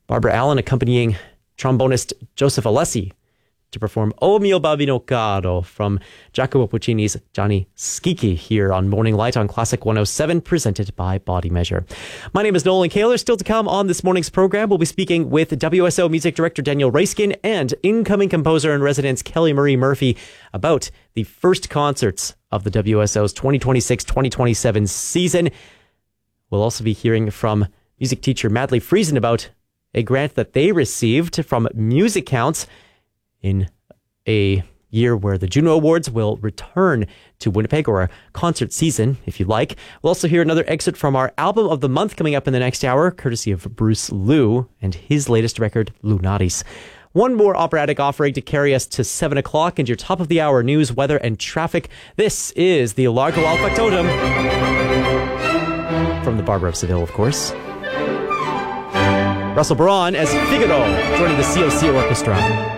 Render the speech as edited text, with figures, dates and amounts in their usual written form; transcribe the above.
Barbara Allen accompanying trombonist Joseph Alessi to perform O mio bambino caro from Giacomo Puccini's Gianni Schicchi here on Morning Light on Classic 107, presented by Body Measure. My name is Nolan Kaler. Still to come on this morning's program, we'll be speaking with WSO music director Daniel Raiskin and incoming composer in residence Kelly Marie Murphy about the first concerts of the WSO's 2026-2027 season. We'll also be hearing from music teacher Madeleine Friesen about a grant that they received from Music Counts in a year where the Juno Awards will return to Winnipeg, or a concert season, if you like. We'll also hear another excerpt from our Album of the Month coming up in the next hour, courtesy of Bruce Liu and his latest record, Lunatis. One more operatic offering to carry us to 7 o'clock and your top of the hour news, weather, and traffic. This is the Largo Al Factotum from the Barber of Seville, of course. Russell Braun as Figaro, joining the COC Orchestra.